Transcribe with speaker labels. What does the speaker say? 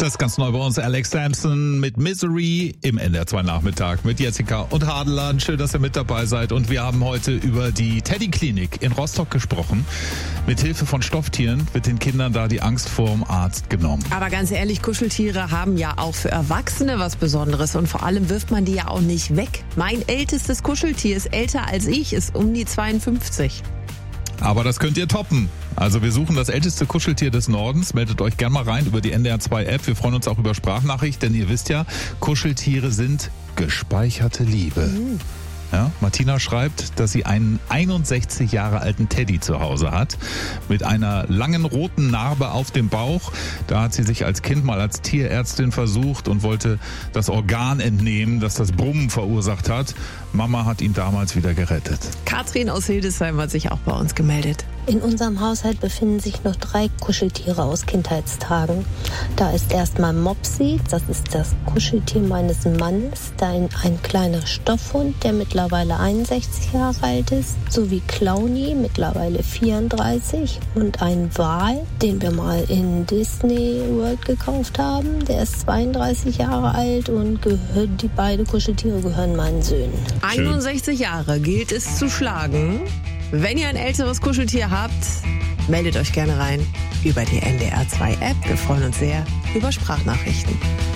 Speaker 1: Das ist ganz neu bei uns. Alex Sampson mit Misery im NDR 2 Nachmittag mit Jessica und Hadelan. Schön, dass ihr mit dabei seid. Und wir haben heute über die Teddy-Klinik in Rostock gesprochen. Mit Hilfe von Stofftieren wird den Kindern da die Angst vorm Arzt genommen.
Speaker 2: Aber ganz ehrlich, Kuscheltiere haben ja auch für Erwachsene was Besonderes. Und vor allem wirft man die ja auch nicht weg. Mein ältestes Kuscheltier ist älter als ich, ist um die 52.
Speaker 1: Aber das könnt ihr toppen. Also wir suchen das älteste Kuscheltier des Nordens. Meldet euch gerne mal rein über die NDR 2 App. Wir freuen uns auch über Sprachnachricht, denn ihr wisst ja, Kuscheltiere sind gespeicherte Liebe. Ja, Martina schreibt, dass sie einen 61 Jahre alten Teddy zu Hause hat, mit einer langen roten Narbe auf dem Bauch. Da hat sie sich als Kind mal als Tierärztin versucht und wollte das Organ entnehmen, das das Brummen verursacht hat. Mama hat ihn damals wieder gerettet.
Speaker 2: Katrin aus Hildesheim hat sich auch bei uns gemeldet.
Speaker 3: In unserem Haushalt befinden sich noch 3 Kuscheltiere aus Kindheitstagen. Da ist erstmal Mopsi, das ist das Kuscheltier meines Mannes, dann ein kleiner Stoffhund, der mittlerweile 61 Jahre alt ist, sowie Clowny, mittlerweile 34, und ein Wal, den wir mal in Disney World gekauft haben, der ist 32 Jahre alt und die beiden Kuscheltiere gehören meinen Söhnen.
Speaker 2: 61 Jahre gilt es zu schlagen. Wenn ihr ein älteres Kuscheltier habt, meldet euch gerne rein über die NDR 2 App. Wir freuen uns sehr über Sprachnachrichten.